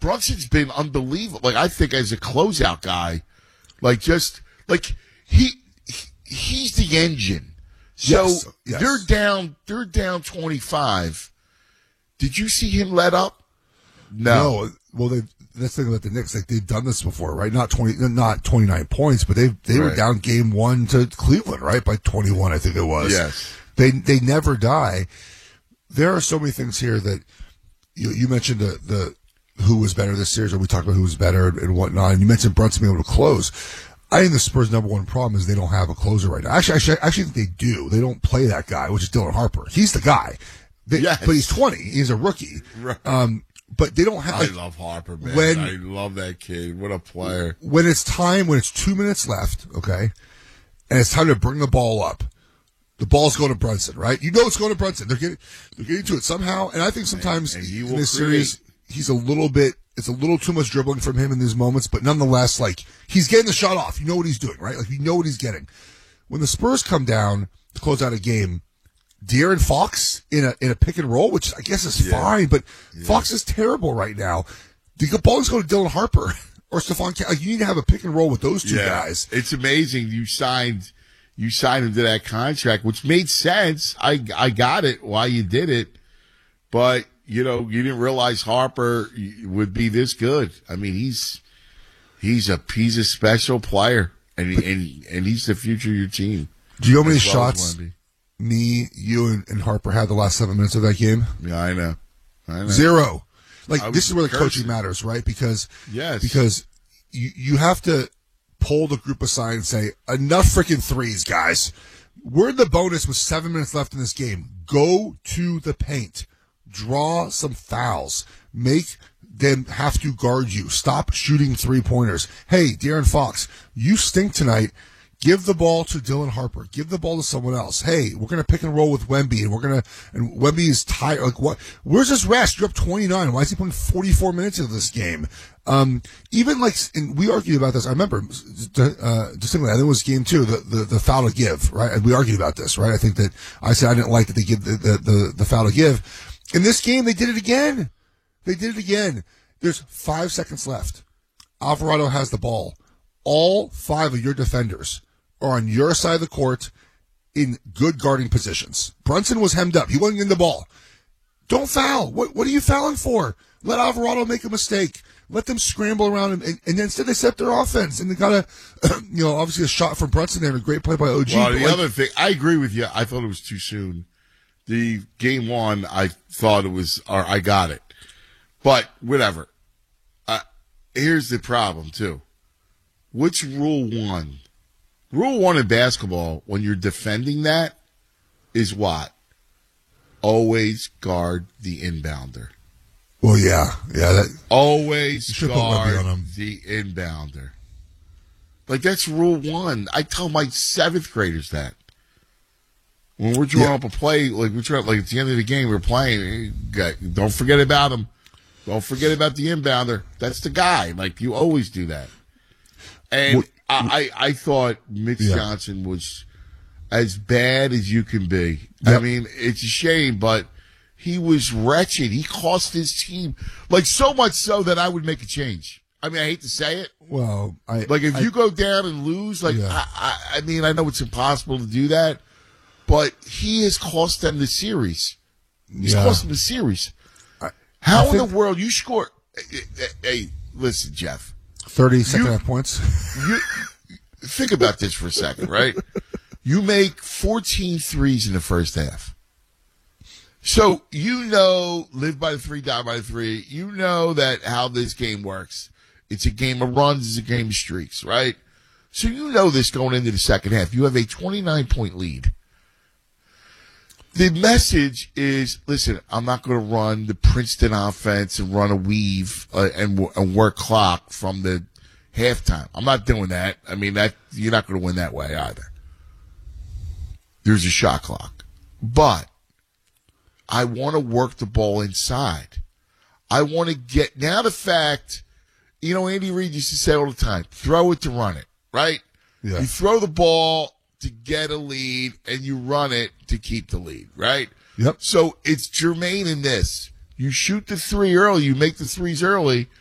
Brunson's been unbelievable. Like, I think as a closeout guy, he's the engine. So Yes. they're down 25. Did you see him let up? No. Well, that's the thing about the Knicks. Like, they've done this before, right? Not 29 points, but they were down game 1 to Cleveland, right? By 21, I think it was. Yes. They never die. There are so many things here that you mentioned the who was better this series, or we talked about who was better and whatnot. And you mentioned Brunson being able to close. I think the Spurs' number one problem is they don't have a closer right now. Actually, I think they do. They don't play that guy, which is Dylan Harper. He's the guy. Yes. But he's 20. He's a rookie. Right. But they don't have. I love Harper, man. I love that kid. What a player. When it's 2 minutes left, okay, and it's time to bring the ball up, the ball's going to Brunson, right? You know it's going to Brunson. They're getting to it somehow, and I think sometimes and in this series, it's a little too much dribbling from him in these moments, but nonetheless, like, he's getting the shot off. You know what he's doing, right? Like, you know what he's getting. When the Spurs come down to close out a game, De'Aaron Fox in a pick and roll, which I guess is fine, but Fox is terrible right now. The ball's going to Dylan Harper or Stephon Like, you need to have a pick and roll with those two guys. It's amazing you signed him to that contract, which made sense. I got it why you did it, but you didn't realize Harper would be this good. I mean, he's a special player, and he's the future of your team. Do you know how many shots me, you, and Harper had the last 7 minutes of that game? Yeah, I know. 0. Like, this is where the coaching matters, right? Because you have to pull the group aside and say, enough freaking threes, guys. We're in the bonus with 7 minutes left in this game. Go to the paint. Draw some fouls. Make them have to guard you. Stop shooting three-pointers. Hey, De'Aaron Fox, you stink tonight. Give the ball to Dylan Harper. Give the ball to someone else. Hey, we're going to pick and roll with Wemby, and Wemby is tired. Like, what? Where's his rest? You're up 29. Why is he putting 44 minutes into this game? Even like, and we argued about this. I remember distinctly. I think it was game 2, the foul to give, right? And we argued about this, right? I think that I said I didn't like that they give the foul to give. In this game, they did it again. There's 5 seconds left. Alvarado has the ball. All 5 of your defenders are on your side of the court in good guarding positions. Brunson was hemmed up. He wasn't in the ball. Don't foul. What are you fouling for? Let Alvarado make a mistake. Let them scramble around him. And instead they set up their offense. And they got obviously a shot from Brunson there. A great play by OG. Well, the other thing, I agree with you. I thought it was too soon. The game 1, I thought it was, or I got it. But whatever. Here's the problem, too. What's rule 1? Rule 1 in basketball, when you're defending that, is what? Always guard the inbounder. Well, yeah. Always guard the inbounder. Like, that's rule 1. I tell my 7th graders that. When we're drawing up a play, at the end of the game, we're playing, don't forget about him. Don't forget about the inbounder. That's the guy. Like, you always do that. And I thought Mitch Johnson was as bad as you can be. Yep. I mean, it's a shame, but he was wretched. He cost his team, so much so that I would make a change. I mean, I hate to say it. Well, if you go down and lose, I mean, I know it's impossible to do that, but he has cost them the series. He's cost them the series. How in the world you score? Hey, listen, Jeff. 30 second-half points. You think about this for a second, right? You make 14 threes in the first half. So, live by the 3, die by the 3. You know that how this game works. It's a game of runs, it's a game of streaks, right? So you know this going into the second half. You have a 29-point lead. The message is, listen, I'm not going to run the Princeton offense and run a weave and work clock from the halftime. I'm not doing that. I mean, you're not going to win that way either. There's a shot clock. But I want to work the ball inside. I want to get – now the fact, Andy Reid used to say all the time, throw it to run it, right? Yeah. You throw the ball to get a lead, and you run it to keep the lead, right? Yep. So it's germane in this. You shoot the 3 early, you make the threes early,